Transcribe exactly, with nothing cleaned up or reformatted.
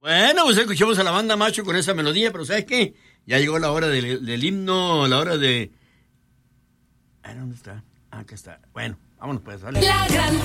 Bueno, pues escuchamos a la banda Macho con esa melodía, pero ¿sabes qué? Ya llegó la hora del, del himno, la hora de... ¿Dónde está? Ah, acá está. Bueno, vámonos pues, dale. La gran